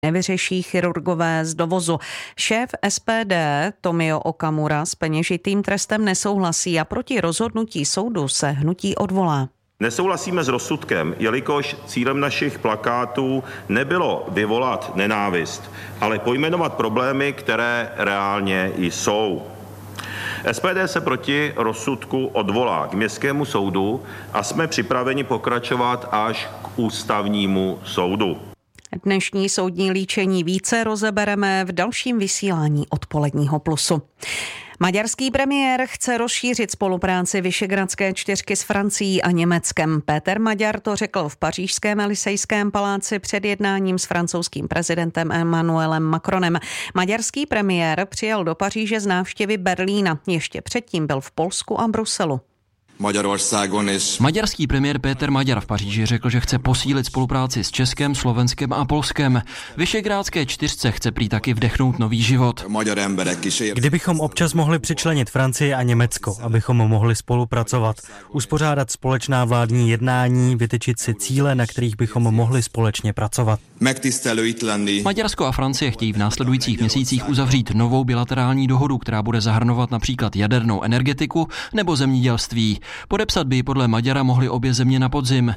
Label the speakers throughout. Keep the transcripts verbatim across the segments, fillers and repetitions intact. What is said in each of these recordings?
Speaker 1: nevyřeší chirurgové z dovozu. Šéf S P D Tomio Okamura s peněžitým trestem nesouhlasí a proti rozhodnutí soudu se hnutí odvolá.
Speaker 2: Nesouhlasíme s rozsudkem, jelikož cílem našich plakátů nebylo vyvolat nenávist, ale pojmenovat problémy, které reálně jsou. S P D se proti rozsudku odvolá k městskému soudu a jsme připraveni pokračovat až k ústavnímu soudu.
Speaker 1: Dnešní soudní líčení více rozebereme v dalším vysílání Odpoledního plusu. Maďarský premiér chce rozšířit spolupráci Visegrádské čtyřky s Francií a Německem. Péter Maďar to řekl v pařížském Elysejském paláci před jednáním s francouzským prezidentem Emmanuelem Macronem. Maďarský premiér přijel do Paříže z návštěvy Berlína. Ještě předtím byl v Polsku a Bruselu.
Speaker 3: Maďarský premiér Péter Maďar v Paříži řekl, že chce posílit spolupráci s Českem, Slovenskem a Polskem. Visegrádské čtyřce chce prý taky vdechnout nový život.
Speaker 4: Kdybychom občas mohli přičlenit Francii a Německo, abychom mohli spolupracovat, uspořádat společná vládní jednání, vytyčit si cíle, na kterých bychom mohli společně pracovat.
Speaker 3: Maďarsko a Francie chtějí v následujících měsících uzavřít novou bilaterální dohodu, která bude zahrnovat například jadernou energetiku nebo zemědělství. Podepsat by podle Maďara mohly obě země na podzim.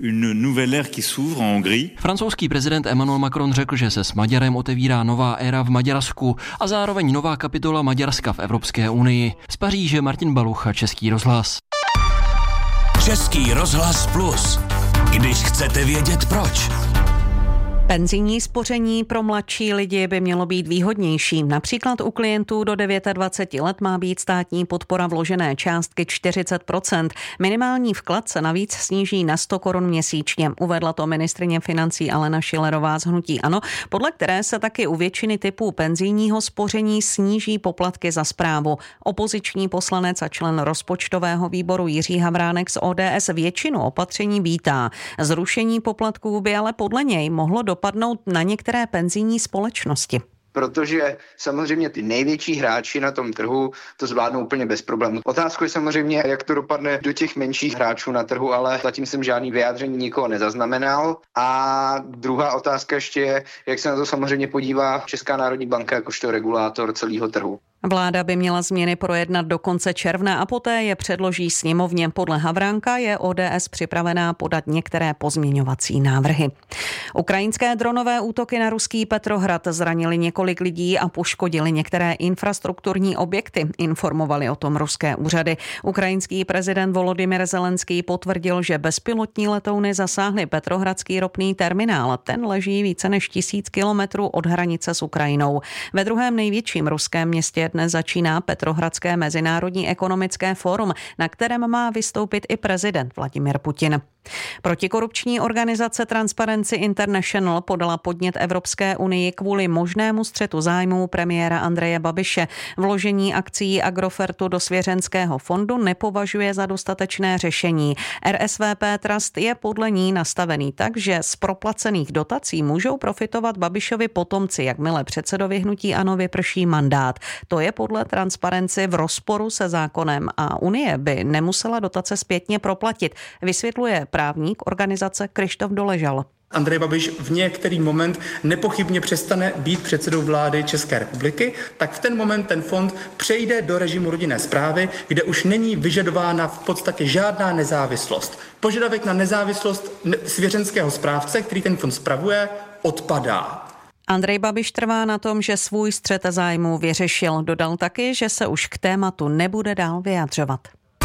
Speaker 3: Francouzský prezident Emmanuel Macron řekl, že se s Maďarem otevírá nová éra v Maďarsku a zároveň nová kapitola Maďarska v Evropské unii. Z Paříže Martin Balucha, Český rozhlas.
Speaker 5: Český rozhlas plus. Když chcete vědět proč.
Speaker 1: Penzijní spoření pro mladší lidi by mělo být výhodnější. Například u klientů do dvaceti devíti let má být státní podpora vložené částky čtyřicet procent. Minimální vklad se navíc sníží na sto korun měsíčně. Uvedla to ministryně financí Alena Schillerová z hnutí ANO, podle které se taky u většiny typů penzijního spoření sníží poplatky za správu. Opoziční poslanec a člen rozpočtového výboru Jiří Havránek z O D S většinu opatření vítá. Zrušení poplatků by ale podle něj mohlo dopadnout na některé penzijní společnosti.
Speaker 6: Protože samozřejmě ty největší hráči na tom trhu to zvládnou úplně bez problémů. Otázkou je samozřejmě, jak to dopadne do těch menších hráčů na trhu, ale zatím jsem žádný vyjádření nikoho nezaznamenal. A druhá otázka ještě je, jak se na to samozřejmě podívá Česká národní banka jakožto regulátor celého trhu.
Speaker 1: Vláda by měla změny projednat do konce června a poté je předloží sněmovně. Podle Havránka je O D S připravená podat některé pozměňovací návrhy. Ukrajinské dronové útoky na ruský Petrohrad zranili několik lidí a poškodili některé infrastrukturní objekty, informovali o tom ruské úřady. Ukrajinský prezident Volodymyr Zelenský potvrdil, že bezpilotní letouny zasáhly Petrohradský ropný terminál. Ten leží více než tisíc kilometrů od hranice s Ukrajinou. Ve druhém největším ruském městě dnes začíná Petrohradské mezinárodní ekonomické fórum, na kterém má vystoupit i prezident Vladimír Putin. Protikorupční organizace Transparency International podala podnět Evropské unii kvůli možnému střetu zájmů premiéra Andreje Babiše. Vložení akcií Agrofertu do svěřenského fondu nepovažuje za dostatečné řešení. R S V P Trust je podle ní nastavený tak, že z proplacených dotací můžou profitovat Babišovi potomci, jakmile předsedovi hnutí ANO vyprší mandát. To je podle Transparency v rozporu se zákonem a Unie by nemusela dotace zpětně proplatit, vysvětluje právník organizace Krištof Doležal.
Speaker 7: Andrej Babiš v některý moment nepochybně přestane být předsedou vlády České republiky, tak v ten moment ten fond přejde do režimu rodinné správy, kde už není vyžadována v podstatě žádná nezávislost. Požadavek na nezávislost svěřenského správce, který ten fond spravuje, odpadá.
Speaker 1: Andrej Babiš trvá na tom, že svůj střet zájmů vyřešil. Dodal taky, že se už k tématu nebude dál vyjadřovat.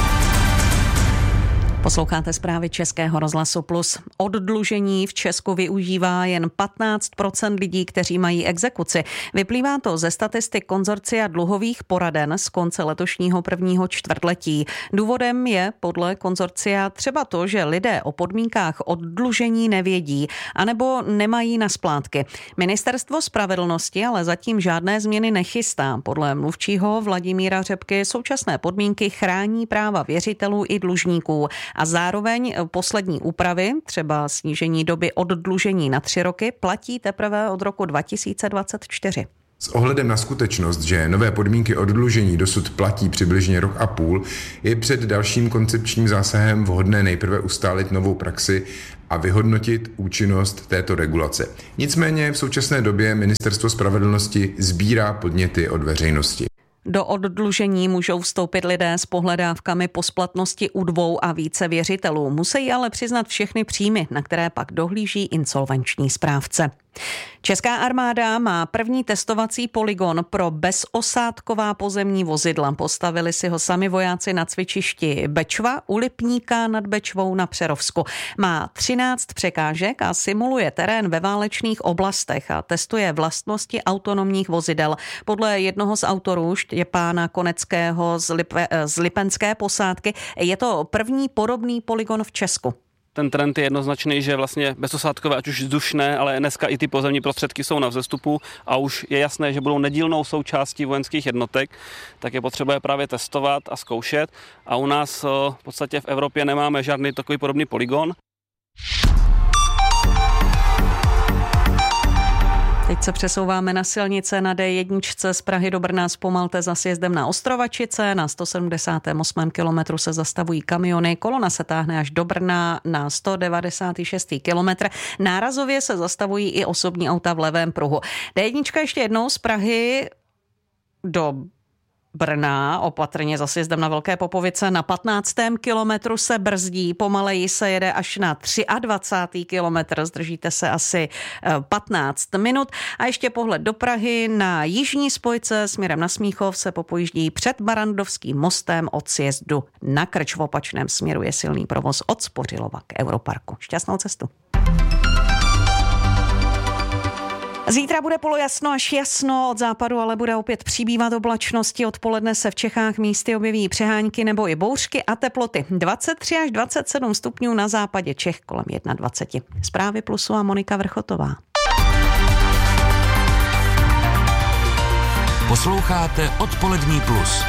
Speaker 1: Posloucháte zprávy Českého rozhlasu Plus. Oddlužení v Česku využívá jen patnáct procent lidí, kteří mají exekuci. Vyplývá to ze statistik konzorcia dluhových poraden z konce letošního prvního čtvrtletí. Důvodem je podle konzorcia třeba to, že lidé o podmínkách oddlužení nevědí anebo nemají na splátky. Ministerstvo spravedlnosti ale zatím žádné změny nechystá. Podle mluvčího Vladimíra Řepky současné podmínky chrání práva věřitelů i dlužníků. A zároveň poslední úpravy, třeba snížení doby oddlužení na tři roky, platí teprve od roku dva tisíce dvacet čtyři.
Speaker 8: S ohledem na skutečnost, že nové podmínky oddlužení dosud platí přibližně rok a půl, je před dalším koncepčním zásahem vhodné nejprve ustálit novou praxi a vyhodnotit účinnost této regulace. Nicméně v současné době Ministerstvo spravedlnosti sbírá podněty od veřejnosti.
Speaker 1: Do oddlužení můžou vstoupit lidé s pohledávkami po splatnosti u dvou a více věřitelů. Musí ale přiznat všechny příjmy, na které pak dohlíží insolvenční správce. Česká armáda má první testovací polygon pro bezosádková pozemní vozidla. Postavili si ho sami vojáci na cvičišti Bečva u Lipníka nad Bečvou na Přerovsku. Má třináct překážek a simuluje terén ve válečných oblastech a testuje vlastnosti autonomních vozidel. Podle jednoho z autorů Štěpána Koneckého z, Lip- z Lipenské posádky je to první podobný polygon v Česku.
Speaker 9: Ten trend je jednoznačný, že vlastně bezosádkové, ať už vzdušné, ale dneska i ty pozemní prostředky jsou na vzestupu a už je jasné, že budou nedílnou součástí vojenských jednotek, tak je potřeba je právě testovat a zkoušet. A u nás v podstatě v Evropě nemáme žádný takový podobný polygon.
Speaker 1: Teď se přesouváme na silnice na D jedna z Prahy do Brna, zpomalte za sjezdem na Ostrovačice. Na sto sedmdesátém osmém kilometru se zastavují kamiony, kolona se táhne až do Brna na sto devadesátý šestý kilometr. Nárazově se zastavují i osobní auta v levém pruhu. D jedna ještě jednou z Prahy do Brna, opatrně za sjezdem na Velké Popovice, na patnáctém kilometru se brzdí, pomaleji se jede až na dvacátý třetí kilometr, zdržíte se asi patnáct minut. A ještě pohled do Prahy, na jižní spojce směrem na Smíchov se popojíždí před Barandovským mostem od sjezdu na Krč. V opačném směru je silný provoz od Spořilova k Europarku. Šťastnou cestu. Zítra bude polojasno až jasno, od západu ale bude opět přibývat oblačnosti. Odpoledne se v Čechách místy objeví přehánky nebo i bouřky a teploty dvacet tři až dvacet sedm stupňů, na západě Čech kolem dvacet jedna. Zprávy Plusu a Monika Vrchotová.
Speaker 5: Posloucháte Odpolední plus.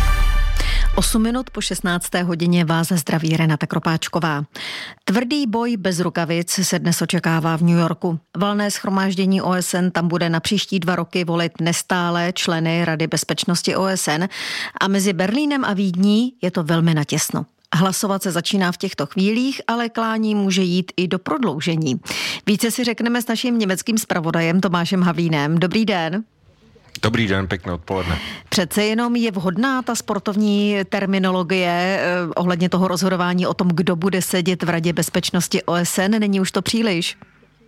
Speaker 10: osm minut po šestnácté hodině vás zdraví Renata Kropáčková. Tvrdý boj bez rukavic se dnes očekává v New Yorku. Valné shromáždění O S N tam bude na příští dva roky volit nestálé členy Rady bezpečnosti O S N a mezi Berlínem a Vídní je to velmi natěsno. Hlasovat se začíná v těchto chvílích, ale klání může jít i do prodloužení. Více si řekneme s naším německým zpravodajem Tomášem Havlínem. Dobrý den.
Speaker 11: Dobrý den, pěkné odpoledne.
Speaker 10: Přece jenom je vhodná ta sportovní terminologie eh, ohledně toho rozhodování o tom, kdo bude sedět v Radě bezpečnosti O S N. Není už to příliš?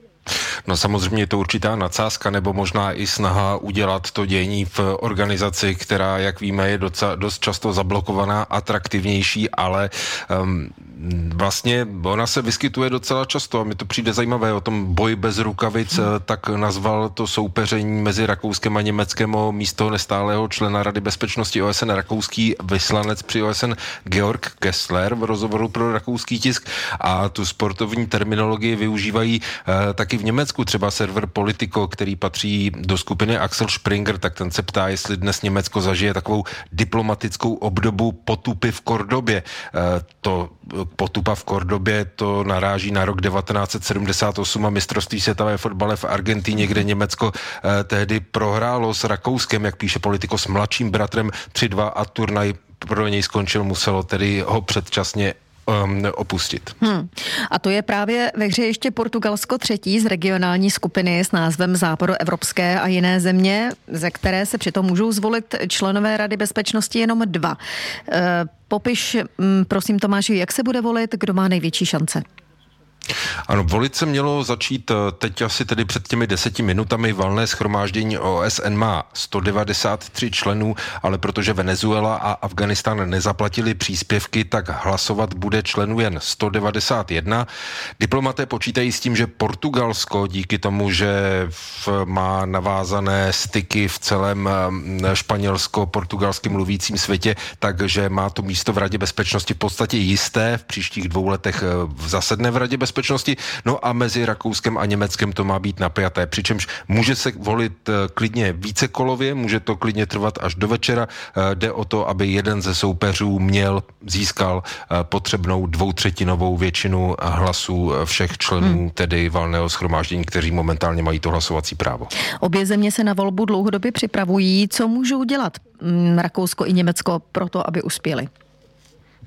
Speaker 11: No samozřejmě je to určitá nadsázka nebo možná i snaha udělat to dění v organizaci, která, jak víme, je docela, dost často zablokovaná, atraktivnější, ale um, vlastně ona se vyskytuje docela často a mi to přijde zajímavé. O tom boj bez rukavic, hmm. tak nazval to soupeření mezi Rakouskem a Německem o místo nestálého člena Rady bezpečnosti O S N rakouský vyslanec při O S N Georg Kessler v rozhovoru pro rakouský tisk a tu sportovní terminologii využívají uh, taky v Německu, třeba server Politico, který patří do skupiny Axel Springer, tak ten se ptá, jestli dnes Německo zažije takovou diplomatickou obdobu potupy v Kordobě. E, to potupa v Kordobě, to naráží na rok devatenáct set sedmdesát osm a mistrovství světové fotbale v Argentíně, kde Německo e, tehdy prohrálo s Rakouskem, jak píše Politico, s mladším bratrem tři dva a turnaj pro něj skončil, muselo tedy ho předčasně Um, opustit.
Speaker 10: Hmm. A to je právě ve hře ještě Portugalsko třetí z regionální skupiny s názvem Západoevropské a jiné země, ze které se přitom můžou zvolit členové Rady bezpečnosti jenom dva. E, popiš, m, prosím Tomáši, jak se bude volit, kdo má největší šance?
Speaker 11: Ano, volit se mělo začít teď asi tedy před těmi deseti minutami. Valné shromáždění O S N má sto devadesát tři členů, ale protože Venezuela a Afghánistán nezaplatili příspěvky, tak hlasovat bude členů jen sto devadesát jedna. Diplomaté počítají s tím, že Portugalsko díky tomu, že má navázané styky v celém španělsko-portugalským mluvícím světě, takže má to místo v Radě bezpečnosti v podstatě jisté. V příštích dvou letech zasedne v Radě bezpečnosti. No a mezi Rakouskem a Německem to má být napjaté, přičemž může se volit klidně vícekolově, může to klidně trvat až do večera. Jde o to, aby jeden ze soupeřů měl, získal potřebnou dvoutřetinovou většinu hlasů všech členů, hmm. tedy valného shromáždění, kteří momentálně mají to hlasovací právo.
Speaker 10: Obě země se na volbu dlouhodobě připravují. Co můžou dělat Rakousko i Německo pro to, aby uspěli?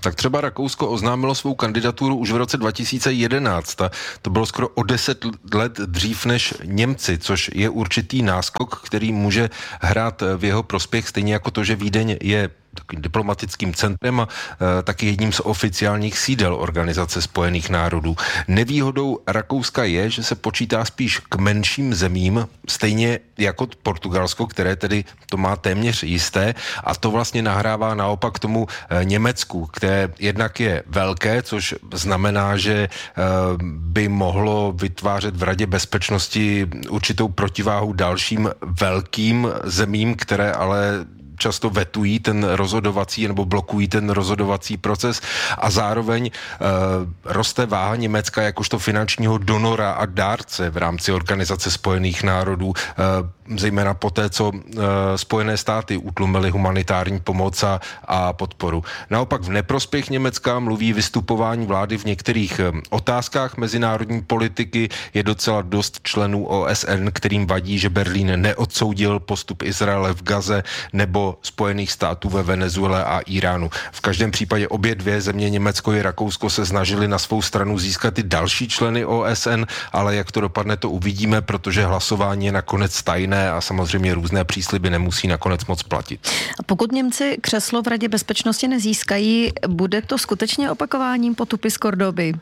Speaker 11: Tak třeba Rakousko oznámilo svou kandidaturu už v roce dva tisíce jedenáct. To bylo skoro o deset let dřív než Němci, což je určitý náskok, který může hrát v jeho prospěch, stejně jako to, že Vídeň je takovým diplomatickým centrem a e, taky jedním z oficiálních sídel Organizace spojených národů. Nevýhodou Rakouska je, že se počítá spíš k menším zemím, stejně jako Portugalsko, které tedy to má téměř jisté, a to vlastně nahrává naopak tomu e, Německu, které jednak je velké, což znamená, že e, by mohlo vytvářet v Radě bezpečnosti určitou protiváhu dalším velkým zemím, které ale často vetují ten rozhodovací nebo blokují ten rozhodovací proces a zároveň e, roste váha Německa jakožto finančního donora a dárce v rámci Organizace spojených národů, e, zejména poté, co e, Spojené státy utlumily humanitární pomoc a, a podporu. Naopak v neprospěch Německa mluví vystupování vlády v některých e, otázkách mezinárodní politiky. Je docela dost členů O S N, kterým vadí, že Berlín neodsoudil postup Izraele v Gaze nebo Spojených států ve Venezuele a Iránu. V každém případě obě dvě země, Německo i Rakousko, se snažili na svou stranu získat i další členy O S N, ale jak to dopadne, to uvidíme, protože hlasování je nakonec tajné a samozřejmě různé přísliby nemusí nakonec moc platit.
Speaker 10: A pokud Němci křeslo v Radě bezpečnosti nezískají, bude to skutečně opakováním potupy z Kordoby?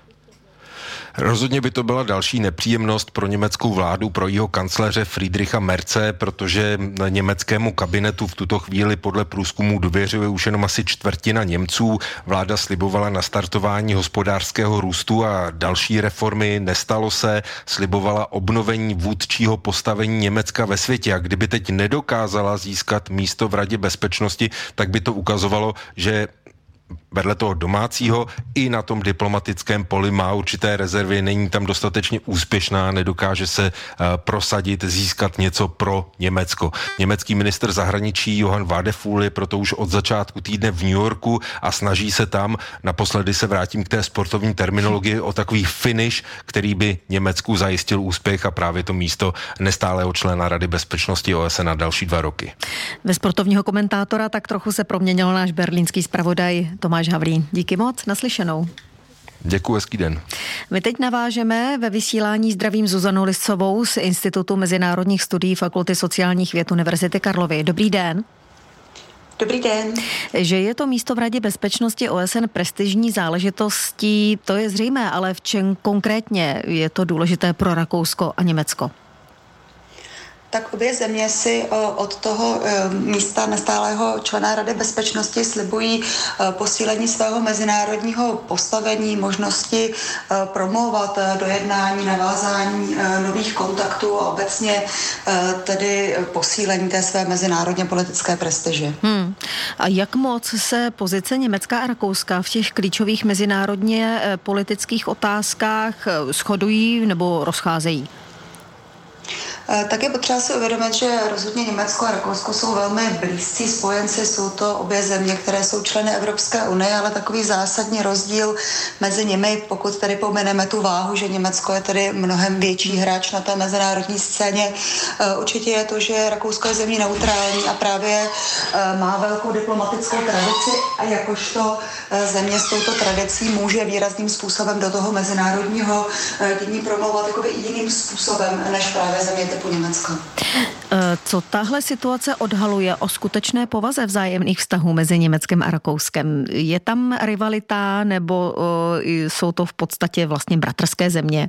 Speaker 11: Rozhodně by to byla další nepříjemnost pro německou vládu, pro jeho kancléře Friedricha Merze, protože německému kabinetu v tuto chvíli podle průzkumů důvěřuje už jenom asi čtvrtina Němců. Vláda slibovala nastartování hospodářského růstu a další reformy, nestalo se, slibovala obnovení vůdčího postavení Německa ve světě, a kdyby teď nedokázala získat místo v Radě bezpečnosti, tak by to ukazovalo, že vedle toho domácího i na tom diplomatickém poli má určité rezervy, není tam dostatečně úspěšná, nedokáže se uh, prosadit, získat něco pro Německo. Německý ministr zahraničí Johann Wadephul je proto už od začátku týdne v New Yorku a snaží se tam, naposledy se vrátím k té sportovní terminologii, o takový finish, který by Německu zajistil úspěch a právě to místo nestálého člena Rady bezpečnosti O S N na další dva roky.
Speaker 10: Ve sportovního komentátora tak trochu se proměnil náš berlínský zpravodaj Tomáš Havlín. Díky moc, naslyšenou.
Speaker 11: Děkuji, hezký den.
Speaker 10: My teď navážeme ve vysílání zdravím Zuzanu Liscovou z Institutu mezinárodních studií Fakulty sociálních věd Univerzity Karlovy. Dobrý den.
Speaker 12: Dobrý den.
Speaker 10: Že je to místo v Radě bezpečnosti O S N prestižní záležitostí, to je zřejmé, ale v čem konkrétně je to důležité pro Rakousko a Německo?
Speaker 12: Tak obě země si od toho místa nestálého člena Rady bezpečnosti slibují posílení svého mezinárodního postavení, možnosti promlouvat do jednání, navázání nových kontaktů a obecně tedy posílení té své mezinárodně politické prestiže.
Speaker 10: Hmm. A jak moc se pozice Německa a Rakouska v těch klíčových mezinárodně politických otázkách shodují nebo rozcházejí?
Speaker 12: Tak je potřeba si uvědomit, že rozhodně Německo a Rakousko jsou velmi blízcí spojenci, jsou to obě země, které jsou členy Evropské unie, ale takový zásadní rozdíl mezi nimi, pokud tedy pomineme tu váhu, že Německo je tedy mnohem větší hráč na té mezinárodní scéně, určitě je to, že Rakousko je zemí neutrální a právě má velkou diplomatickou tradici a jakožto země s touto tradicí může výrazným způsobem do toho mezinárodního dění promlouvat jakoby jiným způsobem než právě země typu Německa.
Speaker 10: Co tahle situace odhaluje o skutečné povaze vzájemných vztahů mezi Německem a Rakouskem? Je tam rivalita nebo jsou to v podstatě vlastně bratrské země?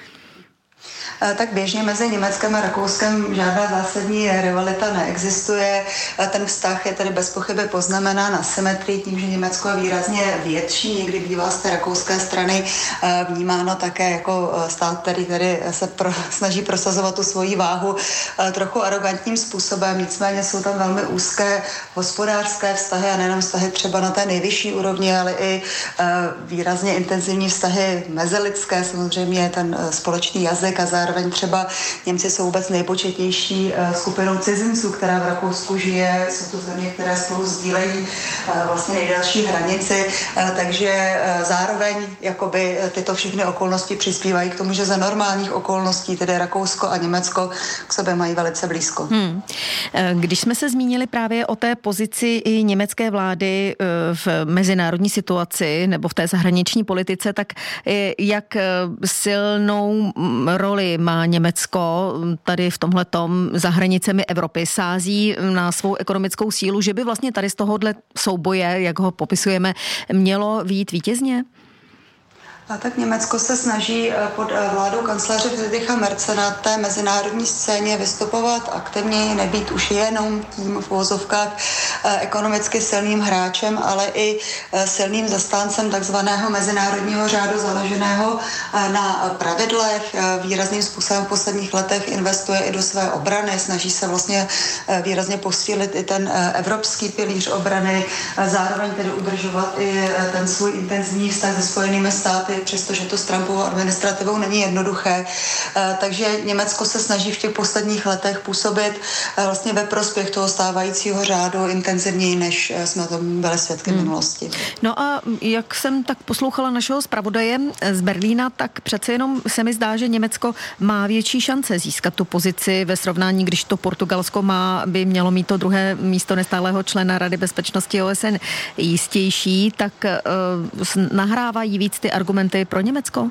Speaker 12: Tak běžně mezi Německem a Rakouskem žádná zásadní rivalita neexistuje. Ten vztah je tedy bez pochyby poznamenán asymetrii tím, že Německo je výrazně větší, někdy bývá z té rakouské strany vnímáno také jako stát, který tedy se pro, snaží prosazovat tu svoji váhu trochu arrogantním způsobem, nicméně jsou tam velmi úzké hospodářské vztahy a nejenom vztahy třeba na té nejvyšší úrovni, ale i výrazně intenzivní vztahy mezilidské, samozřejmě ten společný jazyk a zároveň zároveň třeba Němci jsou vůbec nejpočetnější skupinou cizinců, která v Rakousku žije, jsou to země, které spolu sdílejí vlastně nejdelší hranici, takže zároveň jakoby tyto všechny okolnosti přispívají k tomu, že za normálních okolností, tedy Rakousko a Německo, k sobě mají velice blízko. Hmm.
Speaker 10: Když jsme se zmínili právě o té pozici i německé vlády v mezinárodní situaci nebo v té zahraniční politice, tak jak silnou roli má Německo tady v tomhletom za hranicemi Evropy? Sází na svou ekonomickou sílu, že by vlastně tady z tohohle souboje, jak ho popisujeme, mělo vyjít vítězně?
Speaker 12: A tak Německo se snaží pod vládou kancléře Friedricha Merze na té mezinárodní scéně vystupovat aktivněji, nebýt už jenom tím v uvozovkách ekonomicky silným hráčem, ale i silným zastáncem takzvaného mezinárodního řádu založeného na pravidlech. Výrazným způsobem v posledních letech investuje i do své obrany, snaží se vlastně výrazně posílit i ten evropský pilíř obrany, zároveň tedy udržovat i ten svůj intenzivní vztah se Spojenými státy, přestože to s Trumpovou administrativou není jednoduché. Takže Německo se snaží v těch posledních letech působit vlastně ve prospěch toho stávajícího řádu intenzivněji, než jsme to byli svědky hmm. minulosti.
Speaker 10: No a jak jsem tak poslouchala našeho zpravodaje z Berlína, tak přece jenom se mi zdá, že Německo má větší šance získat tu pozici ve srovnání, když to Portugalsko má, by mělo mít to druhé místo nestálého člena Rady bezpečnosti O S N jistější, tak uh, nahrávají víc ty argumenty pro Německo?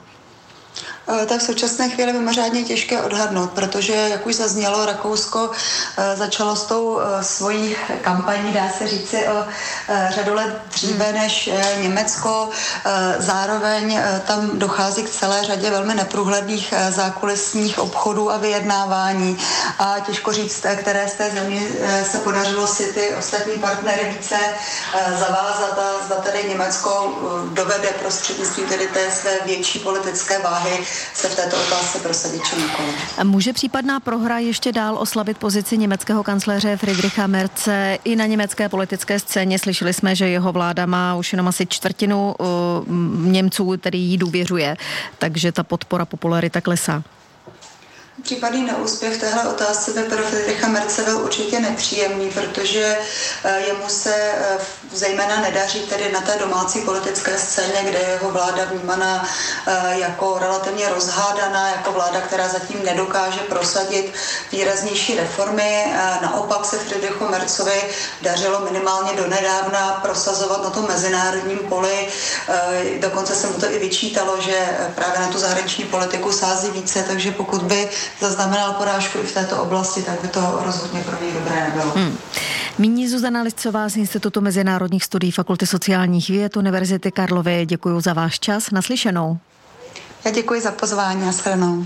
Speaker 12: Tak v současné chvíli mimořádně těžké odhadnout, protože, jak už zaznělo, Rakousko začalo s tou svojí kampaní, dá se říci, o řadu let dříve než Německo. Zároveň tam dochází k celé řadě velmi neprůhledných zákulisních obchodů a vyjednávání a těžko říct, které z té země se podařilo si ty ostatní partnery více zavázat a zda tedy Německo dovede prostřednictvím tedy té své větší politické váhy se v této otázce prosadit či nikoli.
Speaker 10: Může případná prohra ještě dál oslabit pozici německého kancléře Friedricha Merze i na německé politické scéně? Slyšeli jsme, že jeho vláda má už jenom asi čtvrtinu uh, Němců, který jí důvěřuje, takže ta podpora, popularita klesá.
Speaker 12: Případný neúspěch v téhle otázce by pro Friedricha Merze byl určitě nepříjemný, protože jemu se zejména nedaří tedy na té domácí politické scéně, kde je jeho vláda vnímaná jako relativně rozhádaná, jako vláda, která zatím nedokáže prosadit výraznější reformy. Naopak se Friedrichu Merzovi dařilo minimálně donedávna prosazovat na tom mezinárodním poli. Dokonce se mu to i vyčítalo, že právě na tu zahraniční politiku sází více, takže pokud by zaznamenal porážku i v této oblasti, tak by to rozhodně pro něj dobré nebylo. Hmm.
Speaker 10: Míní Zuzana Liscová z Institutu mezinárodních studií Fakulty sociálních věd Univerzity Karlovy. Děkuji za váš čas. Naslyšenou.
Speaker 12: Já děkuji za pozvání a shledanou.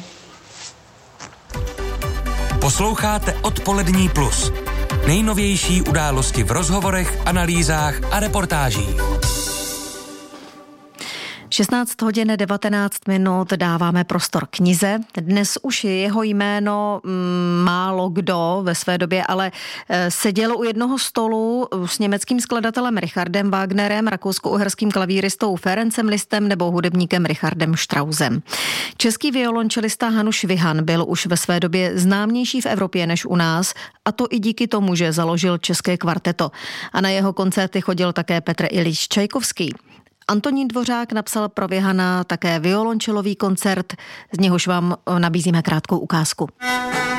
Speaker 5: Posloucháte Odpolední plus. Nejnovější události v rozhovorech, analýzách a reportážích.
Speaker 10: šestnáct hodin devatenáct minut dáváme prostor knize. Dnes už je jeho jméno mm, málo kdo ve své době, ale e, seděl u jednoho stolu s německým skladatelem Richardem Wagnerem, rakousko-uherským klavíristou Ferencem Listem nebo hudebníkem Richardem Straussem. Český violončelista Hanuš Vihan byl už ve své době známější v Evropě než u nás, a to i díky tomu, že založil české kvarteto. A na jeho koncerty chodil také Petr Iljič Čajkovský. Antonín Dvořák napsal pro Vihana také violončelový koncert, z něhož vám nabízíme krátkou ukázku.